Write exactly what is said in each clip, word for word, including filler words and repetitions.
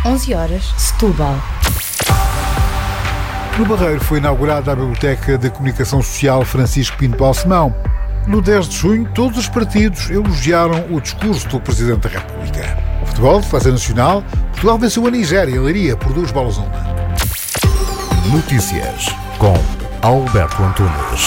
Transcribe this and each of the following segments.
onze horas, Setúbal. No Barreiro foi inaugurada a Biblioteca de Comunicação Social Francisco Pinto Balsemão. No dez de junho, todos os partidos elogiaram o discurso do Presidente da República. Futebol, Seleção Nacional, Portugal venceu a Nigéria em Leiria por duas bolas a uma. Notícias com Alberto Antunes.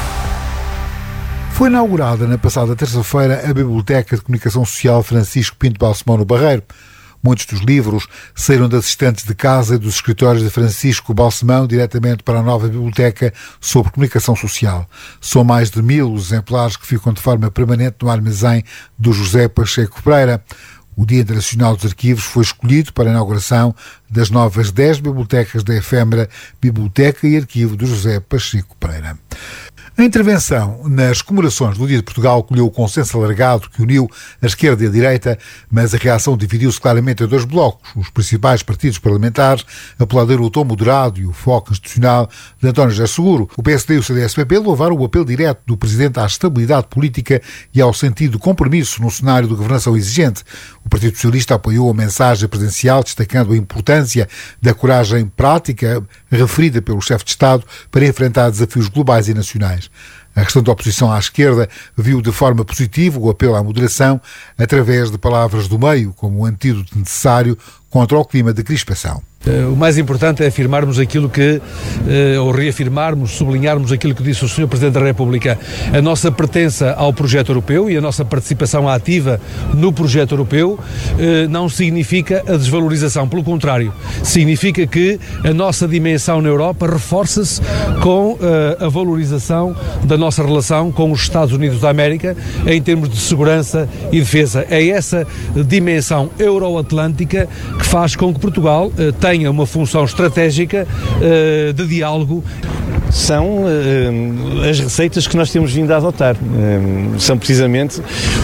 Foi inaugurada na passada terça-feira a Biblioteca de Comunicação Social Francisco Pinto Balsemão no Barreiro. Muitos dos livros saíram de assistentes de casa e dos escritórios de Francisco Balsemão diretamente para a nova biblioteca sobre comunicação social. São mais de mil os exemplares que ficam de forma permanente no armazém do José Pacheco Pereira. O Dia Internacional dos Arquivos foi escolhido para a inauguração das novas dez bibliotecas da efêmera Biblioteca e Arquivo do José Pacheco Pereira. A intervenção nas comemorações do Dia de Portugal colheu o consenso alargado que uniu a esquerda e a direita, mas a reação dividiu-se claramente em dois blocos. Os principais partidos parlamentares aplaudiram o tom moderado e o foco institucional de António José Seguro. O P S D e o C D S P P louvaram o apelo direto do Presidente à estabilidade política e ao sentido de compromisso no cenário de governação exigente. O Partido Socialista apoiou a mensagem presidencial, destacando a importância da coragem prática referida pelo chefe de Estado para enfrentar desafios globais e nacionais. A restante oposição à esquerda viu de forma positiva o apelo à moderação através de palavras do meio como um antídoto necessário contra o clima de crispação. O mais importante é afirmarmos aquilo que, ou reafirmarmos, sublinharmos aquilo que disse o senhor Presidente da República, a nossa pertença ao projeto europeu e a nossa participação ativa no projeto europeu não significa a desvalorização, pelo contrário, significa que a nossa dimensão na Europa reforça-se com a valorização da nossa relação com os Estados Unidos da América em termos de segurança e defesa. É essa dimensão euroatlântica que faz com que Portugal tenha tenha uma função estratégica uh, de diálogo. São uh, as receitas que nós temos vindo a adotar. Uh, são precisamente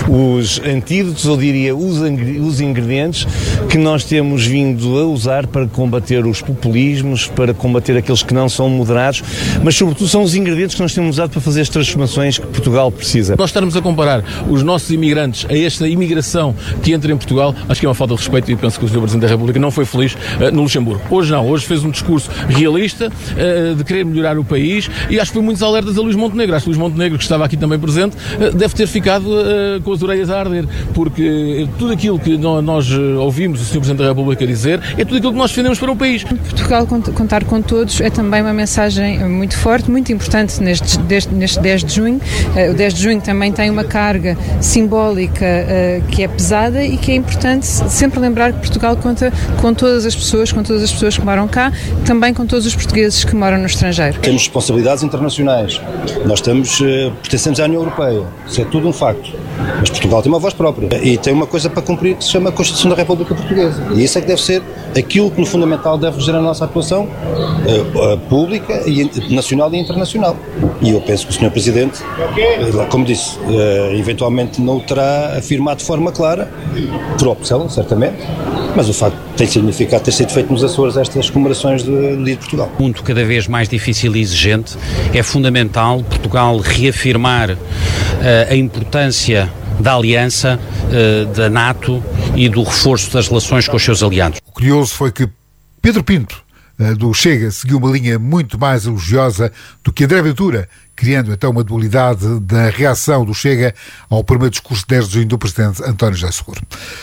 os antídotos, ou diria, os, os ingredientes que nós temos vindo a usar para combater os populismos, para combater aqueles que não são moderados, mas sobretudo são os ingredientes que nós temos usado para fazer as transformações que Portugal precisa. Nós estarmos a comparar os nossos imigrantes a esta imigração que entra em Portugal, acho que é uma falta de respeito e penso que o senhor Presidente da República não foi feliz uh, no Luxemburgo. Hoje não, hoje fez um discurso realista uh, de querer melhorar o país e acho que foi muitos alertas a Luís Montenegro. Acho que Luís Montenegro, que estava aqui também presente, uh, deve ter ficado uh, com as orelhas a arder, porque uh, tudo aquilo que no, nós uh, ouvimos o senhor Presidente da República dizer é tudo aquilo que nós defendemos para o país. Portugal contar com todos é também uma mensagem muito forte, muito importante neste, deste, neste dez de junho. Uh, o dez de junho também tem uma carga simbólica uh, que é pesada e que é importante sempre lembrar que Portugal conta com todas as pessoas, com todas as pessoas que moram cá, também com todos os portugueses que moram no estrangeiro. Temos responsabilidades internacionais, nós estamos, uh, pertencemos à União Europeia, isso é tudo um facto, mas Portugal tem uma voz própria e tem uma coisa para cumprir que se chama a Constituição da República Portuguesa e isso é que deve ser aquilo que no fundamental deve reger a nossa atuação uh, uh, pública, e, nacional e internacional. E eu penso que o senhor Presidente, uh, como disse, uh, eventualmente não o terá afirmado de forma clara, por opção, certamente, mas o facto tem significado ter sido feito nos Açores estas comemorações do Dia de Portugal. Um mundo cada vez mais difícil e exigente, é fundamental Portugal reafirmar uh, a importância da aliança, uh, da NATO e do reforço das relações com os seus aliados. O curioso foi que Pedro Pinto, uh, do Chega, seguiu uma linha muito mais elogiosa do que André Ventura, criando então uma dualidade da reação do Chega ao primeiro discurso de dez de junho do Presidente António José Seguro.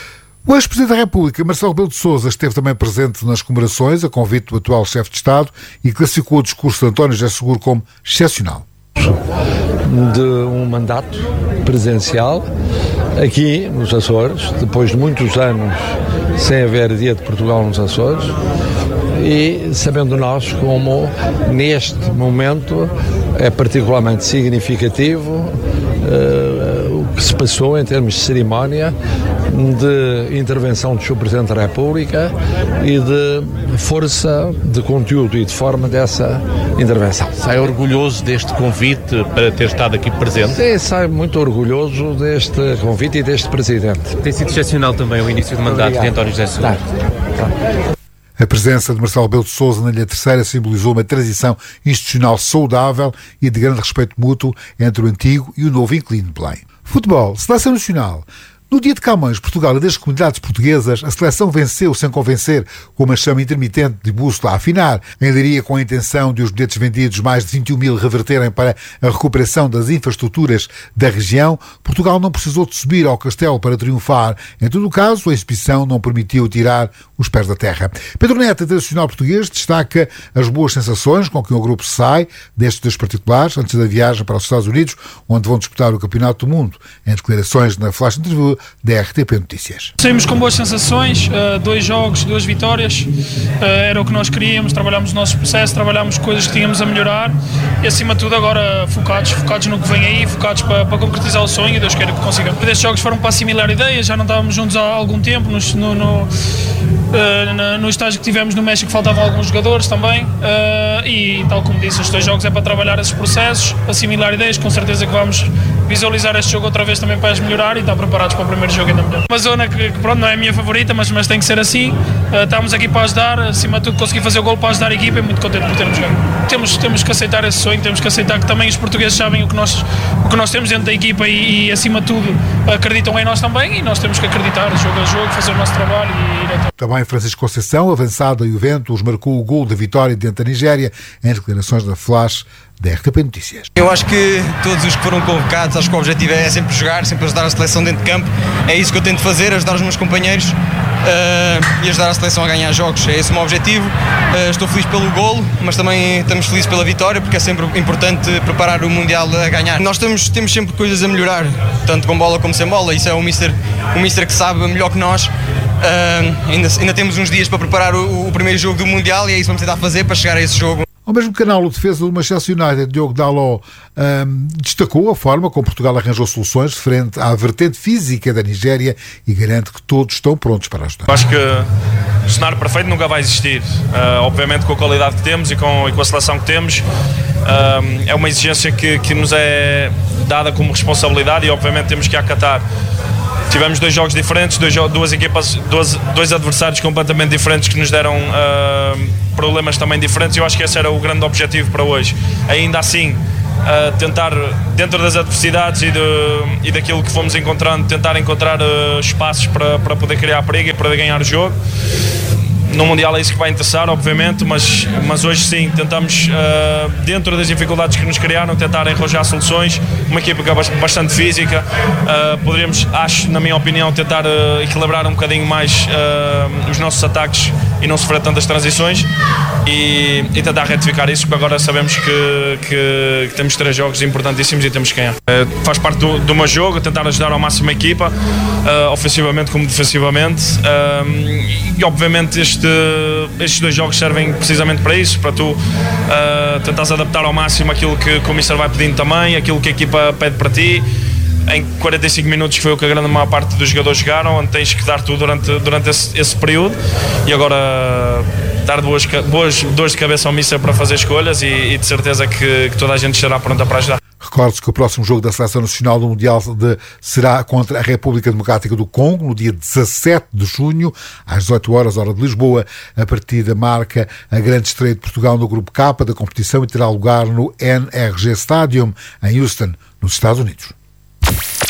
O ex-Presidente da República, Marcelo Rebelo de Sousa, esteve também presente nas comemorações, a convite do atual chefe de Estado, e classificou o discurso de António José Seguro como excepcional. De um mandato presidencial aqui nos Açores, depois de muitos anos sem haver Dia de Portugal nos Açores, e sabendo nós como neste momento é particularmente significativo uh, o que se passou em termos de cerimónia, de intervenção do senhor Presidente da República e de força de conteúdo e de forma dessa intervenção. Sai orgulhoso deste convite para ter estado aqui presente? Sim, sai muito orgulhoso deste convite e deste Presidente. Tem sido excepcional também o início do mandato Obrigado. de António José Seguro. Tá. Tá. A presença de Marcelo Rebelo de Sousa na Ilha Terceira simbolizou uma transição institucional saudável e de grande respeito mútuo entre o antigo e o novo inquilino de Belém. Futebol, Seleção Nacional. No dia de Camões, Portugal e das comunidades portuguesas, a seleção venceu sem convencer, com uma chama intermitente de bússola a afinar. Em Leiria, com a intenção de os bilhetes vendidos, mais de vinte e um mil, reverterem para a recuperação das infraestruturas da região, Portugal não precisou de subir ao castelo para triunfar. Em todo o caso, a exibição não permitiu tirar os pés da terra. Pedro Neto, internacional português, destaca as boas sensações com que o grupo sai destes dois particulares antes da viagem para os Estados Unidos, onde vão disputar o Campeonato do Mundo. Em declarações na Flash Interview da R T P Notícias. Saímos com boas sensações, uh, dois jogos, duas vitórias, uh, era o que nós queríamos, trabalhámos o nosso processo, trabalhámos coisas que tínhamos a melhorar e acima de tudo agora focados, focados no que vem aí, focados para, para concretizar o sonho e Deus queira que consigamos. Estes jogos foram para assimilar ideias, já não estávamos juntos há algum tempo, no, no, no, uh, no estágio que tivemos no México faltavam alguns jogadores também uh, e tal como disse, estes dois jogos é para trabalhar esses processos, assimilar ideias, com certeza que vamos visualizar este jogo outra vez também para as melhorar e estar preparados para o primeiro jogo ainda melhor. Uma zona que, que pronto, não é a minha favorita, mas, mas tem que ser assim. Uh, estamos aqui para ajudar, acima de tudo conseguir fazer o gol para ajudar a equipa e muito contente por termos ganho. Temos, temos que aceitar esse sonho, temos que aceitar que também os portugueses sabem o que nós, o que nós temos dentro da equipa e, e acima de tudo acreditam em nós também e nós temos que acreditar, jogo a jogo, fazer o nosso trabalho e ir até. Também Francisco Conceição, avançado da Juventus, marcou o gol da vitória diante da Nigéria em declarações da Flash da R T P Notícias. Eu acho que todos os que foram convocados, acho que o objetivo é sempre jogar, sempre ajudar a seleção dentro de campo. É isso que eu tento fazer, ajudar os meus companheiros uh, e ajudar a seleção a ganhar jogos. É esse o meu objetivo. Uh, estou feliz pelo golo, mas também estamos felizes pela vitória, porque é sempre importante preparar o Mundial a ganhar. Nós temos, temos sempre coisas a melhorar, tanto com bola como sem bola. Isso é o Mister, o Mister que sabe melhor que nós. Uh, ainda, ainda temos uns dias para preparar o, o primeiro jogo do Mundial e é isso que vamos tentar fazer para chegar a esse jogo. Ao mesmo canal, o defesa do Manchester United, Diogo Dalot, um, destacou a forma como Portugal arranjou soluções frente à vertente física da Nigéria e garante que todos estão prontos para ajudar. Acho que o cenário perfeito nunca vai existir. Uh, obviamente com a qualidade que temos e com, e com a seleção que temos, uh, é uma exigência que, que nos é dada como responsabilidade e obviamente temos que acatar. Tivemos dois jogos diferentes, dois, duas equipas, dois, dois adversários completamente diferentes que nos deram uh, problemas também diferentes e eu acho que esse era o grande objetivo para hoje. Ainda assim, uh, tentar, dentro das adversidades e, de, e daquilo que fomos encontrando, tentar encontrar uh, espaços para, para poder criar perigo e para ganhar o jogo. No Mundial é isso que vai interessar, obviamente, mas, mas hoje sim, tentamos, uh, dentro das dificuldades que nos criaram, tentar arranjar soluções. Uma equipa que é bastante física, uh, poderíamos, acho, na minha opinião, tentar uh, equilibrar um bocadinho mais uh, os nossos ataques e não sofrer tantas transições e, e tentar retificar isso, porque agora sabemos que, que, que temos três jogos importantíssimos e temos que ganhar. Uh, faz parte do, do meu jogo, tentar ajudar ao máximo a equipa, uh, ofensivamente como defensivamente, uh, e obviamente este estes dois jogos servem precisamente para isso, para tu uh, tentares adaptar ao máximo aquilo que, que o Mister vai pedindo também, aquilo que a equipa pede para ti. Em quarenta e cinco minutos foi o que a grande maior parte dos jogadores jogaram, onde tens que dar tudo durante, durante esse, esse período e agora dar boas, boas dores de cabeça ao Mister para fazer escolhas e, e de certeza que, que toda a gente estará pronta para ajudar. Recorde-se que o próximo jogo da Seleção Nacional do Mundial de, será contra a República Democrática do Congo, no dia dezassete de junho, às dezoito horas, hora de Lisboa. A partida marca a grande estreia de Portugal no Grupo K da competição e terá lugar no N R G Stadium, em Houston, nos Estados Unidos.